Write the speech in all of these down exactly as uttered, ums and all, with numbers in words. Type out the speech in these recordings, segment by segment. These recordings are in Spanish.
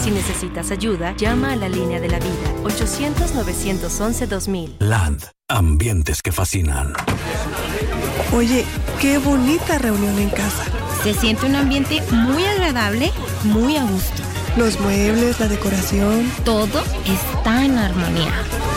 Si necesitas ayuda, llama a la línea de la vida, ochocientos, novecientos once, dos mil. Land, ambientes que fascinan. Oye, qué bonita reunión en casa. Se siente un ambiente muy agradable, muy a gusto. Los muebles, la decoración. Todo está en armonía.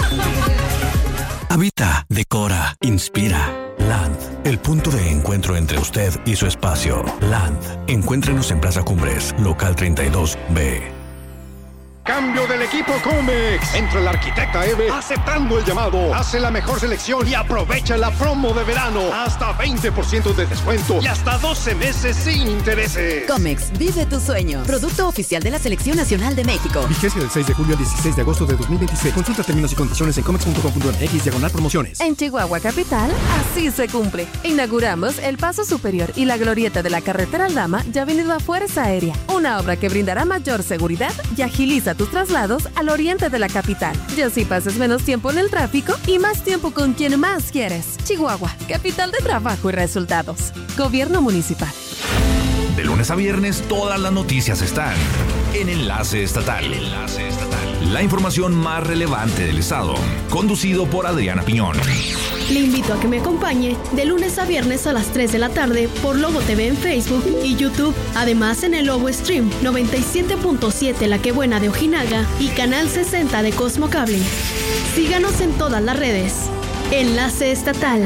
Habita, decora, inspira. Land, el punto de encuentro entre usted y su espacio. Land, encuéntrenos en Plaza Cumbres, local treinta y dos B. Cambio del equipo Comex. Entra la arquitecta Eve aceptando el llamado. Hace la mejor selección y aprovecha la promo de verano. Hasta veinte por ciento de descuento y hasta doce meses sin intereses. Comex, vive tu sueño. Producto oficial de la Selección Nacional de México. Vigencia del seis de julio al dieciséis de agosto de dos mil veintiséis. Consulta términos y condiciones en comex punto com punto m x diagonal promociones. En Chihuahua Capital, así se cumple. Inauguramos el Paso Superior y la glorieta de la carretera Aldama ya venido a Fuerza Aérea. Una obra que brindará mayor seguridad y agiliza tus traslados al oriente de la capital. Y así pases menos tiempo en el tráfico y más tiempo con quien más quieres. Chihuahua, capital de trabajo y resultados. Gobierno municipal. De lunes a viernes, todas las noticias están en Enlace Estatal. El Enlace Estatal. La información más relevante del estado. Conducido por Adriana Piñón. Le invito a que me acompañe de lunes a viernes a las tres de la tarde por Lobo T V en Facebook y YouTube. Además en el Lobo Stream noventa y siete punto siete La Que Buena de Ojinaga y Canal sesenta de Cosmo Cable. Síganos en todas las redes. Enlace Estatal.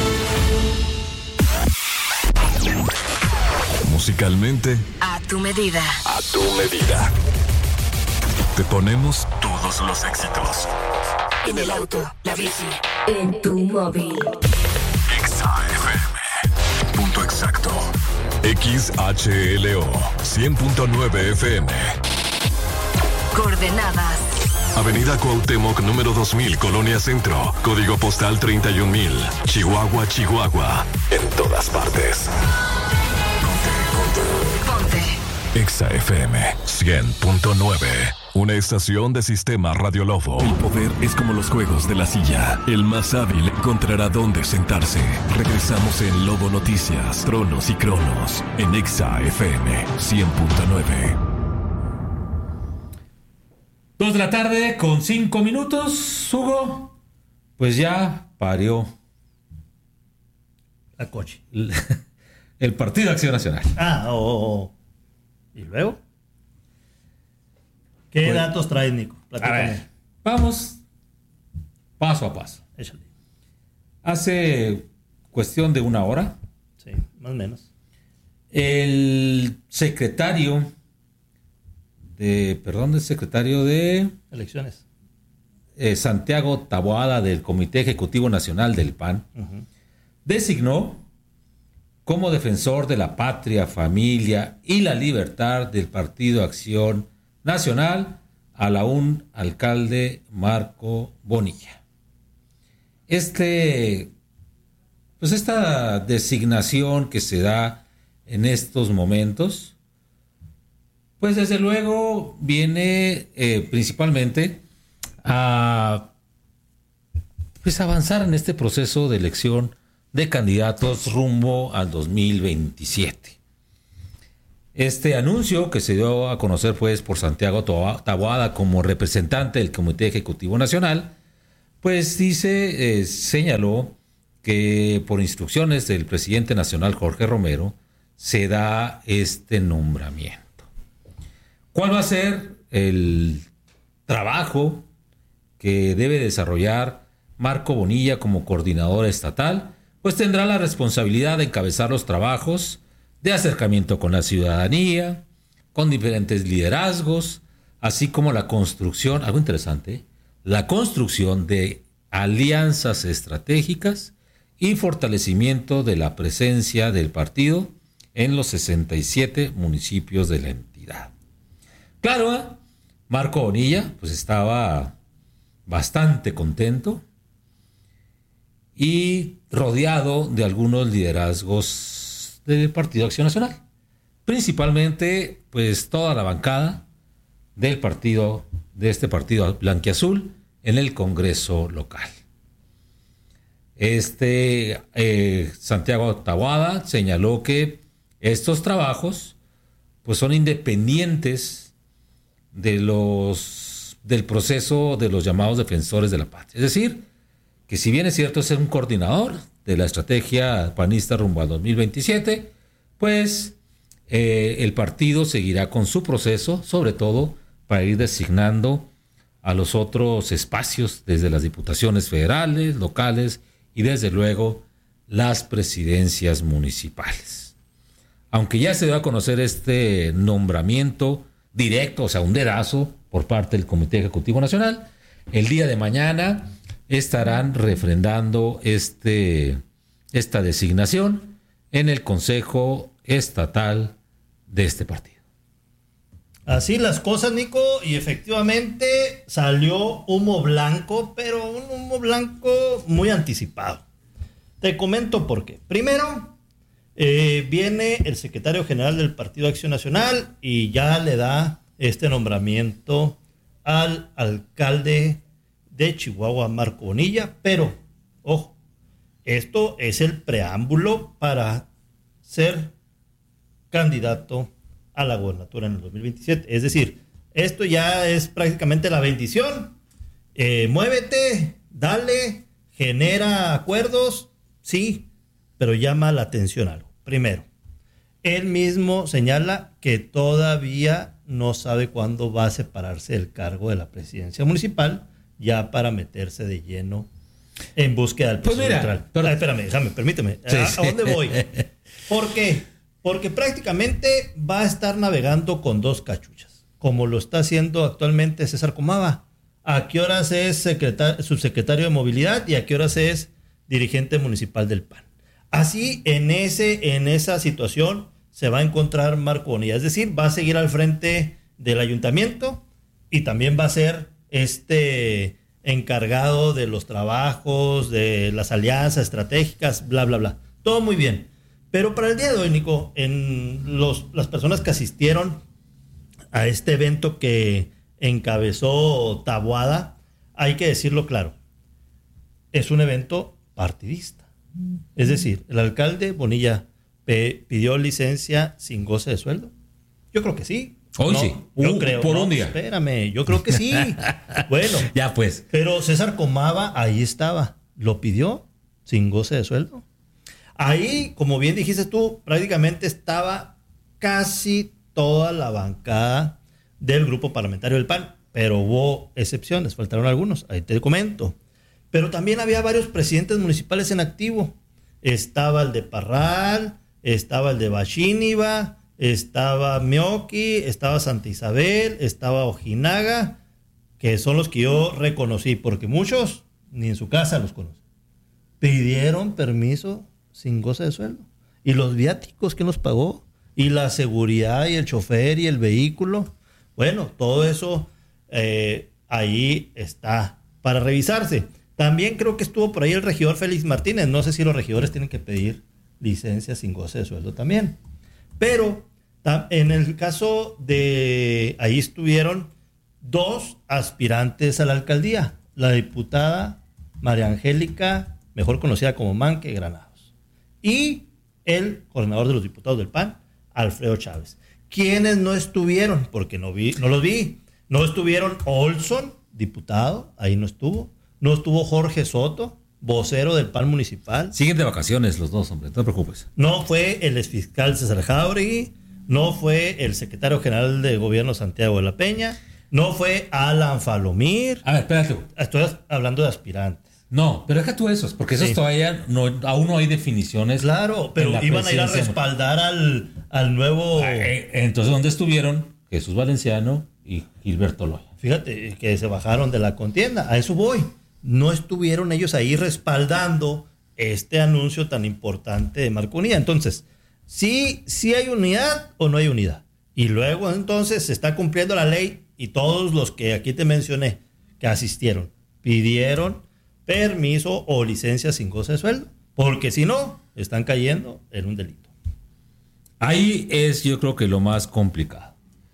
Musicalmente, A tu medida. a tu medida. Te ponemos todos los éxitos. En el auto, la bici, en tu móvil. Exa F M. Punto exacto. X H L O cien punto nueve F M. Coordenadas. Avenida Cuauhtémoc número dos mil, Colonia Centro. Código postal treinta y un mil. Chihuahua, Chihuahua. En todas partes. Ponte. Exa F M cien punto nueve. Una estación de Sistema Radio Lobo. El poder es como los juegos de la silla. El más hábil encontrará dónde sentarse. Regresamos en Lobo Noticias, Tronos y Cronos, en Exa F M cien punto nueve. Dos de la tarde con cinco minutos, Hugo. Pues ya parió la coche. El Partido Acción Nacional. Ah, oh, oh, oh. ¿Y luego? ¿Qué pues, datos traes, Nico? A ver, vamos paso a paso. Échale. Hace cuestión de una hora. Sí, más o menos. El secretario de, perdón, el secretario de... Elecciones. Eh, Santiago Taboada, del Comité Ejecutivo Nacional del P A N, uh-huh. designó como defensor de la patria, familia y la libertad del Partido Acción Nacional a la un alcalde Marco Bonilla. Este, pues esta designación que se da en estos momentos, pues desde luego viene eh, principalmente a pues avanzar en este proceso de elección de candidatos rumbo al dos mil veintisiete. Este anuncio que se dio a conocer pues por Santiago Taboada como representante del Comité Ejecutivo Nacional, pues dice, eh, señaló que por instrucciones del presidente nacional Jorge Romero se da este nombramiento. ¿Cuál va a ser el trabajo que debe desarrollar Marco Bonilla como coordinador estatal? Pues tendrá la responsabilidad de encabezar los trabajos de acercamiento con la ciudadanía, con diferentes liderazgos, así como la construcción, algo interesante, la construcción de alianzas estratégicas y fortalecimiento de la presencia del partido en los sesenta y siete municipios de la entidad. Claro, ¿eh? Marco Bonilla pues estaba bastante contento y rodeado de algunos liderazgos del Partido Acción Nacional, principalmente pues toda la bancada del partido, de este partido blanquiazul en el Congreso local. Este eh, Santiago Taboada señaló que estos trabajos pues son independientes de los, del proceso de los llamados defensores de la patria. Es decir, que si bien es cierto ser un coordinador de la estrategia panista rumbo al dos mil veintisiete, pues eh, el partido seguirá con su proceso, sobre todo para ir designando a los otros espacios, desde las diputaciones federales, locales y desde luego las presidencias municipales. Aunque ya se dio a conocer este nombramiento directo, o sea, un dedazo por parte del Comité Ejecutivo Nacional, el día de mañana estarán refrendando este, esta designación en el Consejo Estatal de este partido. Así las cosas, Nico, y efectivamente salió humo blanco, pero un humo blanco muy anticipado. Te comento por qué. Primero, eh, viene el secretario general del Partido Acción Nacional y ya le da este nombramiento al alcalde de Chihuahua, Marco Bonilla, pero, ojo, esto es el preámbulo para ser candidato a la gobernatura en el dos mil veintisiete. Es decir, esto ya es prácticamente la bendición. Eh, muévete, dale, genera acuerdos, sí, pero llama la atención algo. Primero, él mismo señala que todavía no sabe cuándo va a separarse del cargo de la presidencia municipal, ya para meterse de lleno en búsqueda del proceso electoral. Pues ah, espérame, déjame, permíteme. Sí, ¿A, sí. ¿A dónde voy? ¿Por qué? Porque prácticamente va a estar navegando con dos cachuchas, como lo está haciendo actualmente César Comava. ¿A qué horas es secretar, subsecretario de Movilidad y a qué horas es dirigente municipal del P A N? Así, en, ese, en esa situación se va a encontrar Marco Bonilla. Es decir, va a seguir al frente del ayuntamiento y también va a ser este encargado de los trabajos, de las alianzas estratégicas, bla, bla, bla. Todo muy bien. Pero para el día de hoy, Nico, en los, las personas que asistieron a este evento que encabezó Taboada, hay que decirlo claro, es un evento partidista. Es decir, el alcalde Bonilla pe- pidió licencia sin goce de sueldo. Yo creo que sí. Hoy no, sí. Yo uh, creo, por no, un día. Espérame, yo creo que sí. Bueno. Ya pues. Pero César Comava ahí estaba. Lo pidió sin goce de sueldo. Ahí, como bien dijiste tú, prácticamente estaba casi toda la bancada del grupo parlamentario del P A N, pero hubo excepciones, faltaron algunos, ahí te comento. Pero también había varios presidentes municipales en activo. Estaba el de Parral, estaba el de Baxíniva, estaba Mioqui, estaba Santa Isabel, estaba Ojinaga, que son los que yo reconocí, porque muchos ni en su casa los conocen. Pidieron permiso sin goce de sueldo. ¿Y los viáticos quién los pagó? ¿Y la seguridad y el chofer y el vehículo? Bueno, todo eso eh, ahí está para revisarse. También creo que estuvo por ahí el regidor Félix Martínez. No sé si los regidores tienen que pedir licencia sin goce de sueldo también. Pero en el caso de... Ahí estuvieron dos aspirantes a la alcaldía. La diputada María Angélica, mejor conocida como Manque Granados, y el coordinador de los diputados del P A N, Alfredo Chávez. ¿Quiénes no estuvieron? Porque no vi, no los vi. No estuvieron Olson, diputado, ahí no estuvo. No estuvo Jorge Soto, vocero del P A N municipal. Siguen de vacaciones los dos, hombre, no te preocupes. No fue el exfiscal César Jauregui, no fue el secretario general de gobierno Santiago de la Peña, no fue Alan Falomir. A ver, espérate. Estoy hablando de aspirantes. No, pero deja tú esos, porque esos sí. todavía no, aún no hay definiciones. Claro, pero iban a ir a respaldar al, al nuevo... Entonces, ¿dónde estuvieron Jesús Valenciano y Gilberto Loya? Fíjate, que se bajaron de la contienda, a eso voy. No estuvieron ellos ahí respaldando este anuncio tan importante de Marco Bonilla. Entonces, ¿sí, sí hay unidad o no hay unidad? Y luego, entonces, se está cumpliendo la ley y todos los que aquí te mencioné que asistieron pidieron permiso o licencia sin goce de sueldo, porque si no, están cayendo en un delito. Ahí es, yo creo que lo más complicado.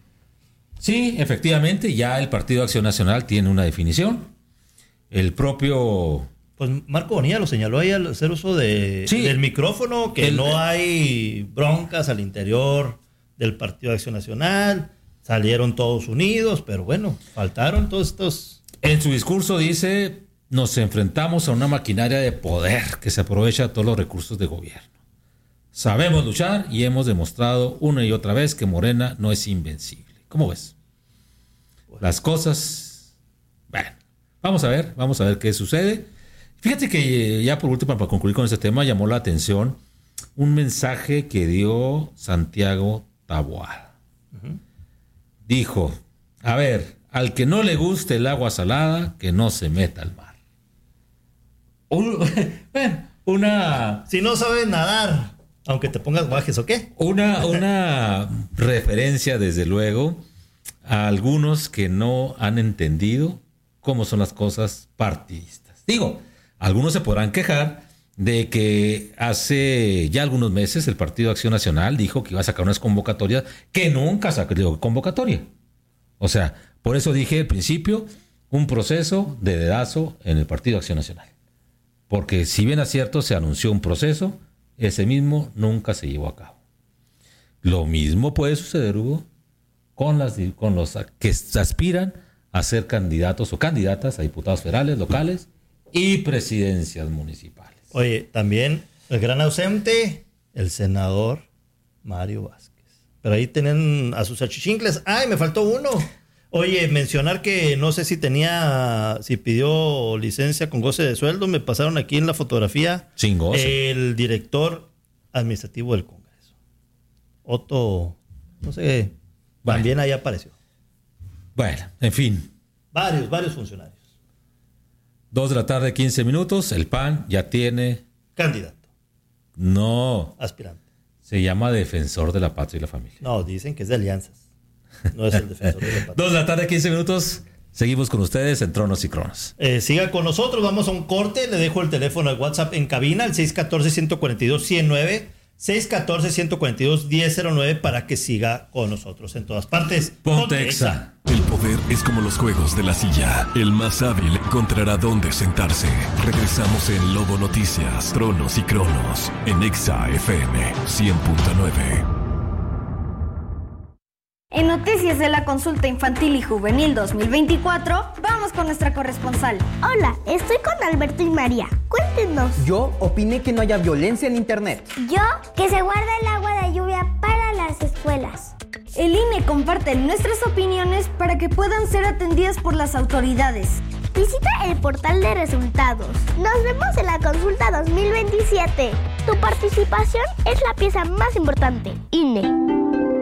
Sí, efectivamente, ya el Partido Acción Nacional tiene una definición. El propio... Pues Marco Bonilla lo señaló ahí al hacer uso de, sí, del micrófono, que el, no hay broncas al interior del Partido Acción Nacional, salieron todos unidos, pero bueno, faltaron todos estos... En su discurso dice, nos enfrentamos a una maquinaria de poder que se aprovecha de todos los recursos de gobierno. Sabemos luchar y hemos demostrado una y otra vez que Morena no es invencible. ¿Cómo ves? Las cosas... Bueno, vamos a ver, vamos a ver qué sucede. Fíjate que ya por último, para concluir con este tema, llamó la atención un mensaje que dio Santiago Taboada. Uh-huh. Dijo, a ver, al que no le guste el agua salada, que no se meta al mar. Un, bueno, una... Si no sabes nadar, aunque te pongas guajes, ¿o qué? Una, una referencia, desde luego, a algunos que no han entendido cómo son las cosas partidistas. Digo, algunos se podrán quejar de que hace ya algunos meses el Partido Acción Nacional dijo que iba a sacar unas convocatorias que nunca sacó convocatoria. O sea, por eso dije al principio, un proceso de dedazo en el Partido Acción Nacional. Porque si bien es cierto, se anunció un proceso, ese mismo nunca se llevó a cabo. Lo mismo puede suceder, Hugo, con, las, con los que aspiran a ser candidatos o candidatas a diputados federales, locales y presidencias municipales. Oye, también el gran ausente, el senador Mario Vázquez. Pero ahí tienen a sus achichincles. ¡Ay, me faltó uno! Oye, mencionar que no sé si tenía, si pidió licencia con goce de sueldo. Me pasaron aquí en la fotografía. Sin goce. El director administrativo del Congreso. Otto, no sé, bueno. También ahí apareció. Bueno, en fin. Varios, varios funcionarios. Dos de la tarde, quince minutos. El P A N ya tiene... Candidato. No. Aspirante. Se llama Defensor de la Patria y la Familia. No, dicen que es de alianzas. No es el Defensor de la Patria. Dos de la tarde, quince minutos. Seguimos con ustedes en Tronos y Cronos. Eh, siga con nosotros. Vamos a un corte. Le dejo el teléfono al WhatsApp en cabina, el seis uno cuatro, uno cuatro dos, uno cero nueve. seis uno cuatro, uno cuatro dos, uno cero nueve para que siga con nosotros en todas partes. Ponte Exa. El poder es como los juegos de la silla. El más hábil encontrará dónde sentarse. Regresamos en Lobo Noticias, Tronos y Cronos, en Exa F M cien punto nueve. En Noticias de la Consulta Infantil y Juvenil dos mil veinticuatro, vamos con nuestra corresponsal. Hola, estoy con Alberto y María. Cuéntenos. Yo opiné que no haya violencia en internet. Yo, que se guarda el agua de lluvia para las escuelas. El I N E comparte nuestras opiniones para que puedan ser atendidas por las autoridades. Visita el portal de resultados. Nos vemos en la consulta dos mil veintisiete. Tu participación es la pieza más importante. I N E.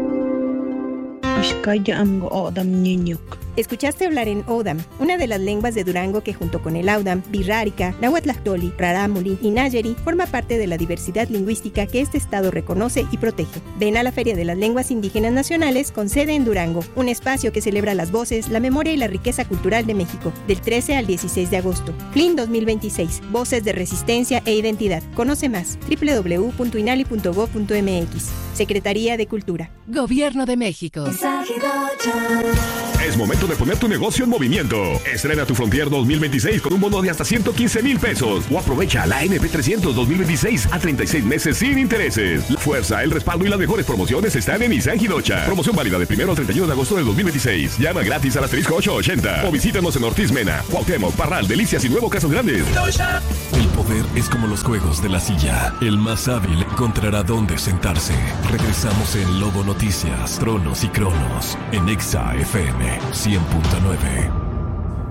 Escuchaste hablar en Odam, una de las lenguas de Durango que junto con el Audam, Birrárica, Nahuatlactoli, Rarámuri y Nayeri forma parte de la diversidad lingüística que este estado reconoce y protege. Ven a la Feria de las Lenguas Indígenas Nacionales con sede en Durango, un espacio que celebra las voces, la memoria y la riqueza cultural de México, del trece al dieciséis de agosto. F L I N dos mil veintiséis, Voces de Resistencia e Identidad. Conoce más, doble u doble u doble u punto inali punto gob punto m x. Secretaría de Cultura. Gobierno de México. Es momento de poner tu negocio en movimiento. Estrena tu Frontier dos mil veintiséis con un bono de hasta ciento quince mil pesos. O aprovecha la N P trescientos dos mil veintiséis a treinta y seis meses sin intereses. La fuerza, el respaldo y las mejores promociones están en Nissan Jirocha. Promoción válida del primero al treinta y uno de agosto del dos mil veintiséis. Llama gratis al asterisco ochocientos ochenta. O visítanos en Ortiz Mena, Cuauhtémoc, Parral, Delicias y Nuevo Casas Grandes. El poder es como los juegos de la silla. El más hábil encontrará dónde sentarse. Regresamos en Lobo Noticias, Tronos y Cronos, en Exa F M cien punto nueve.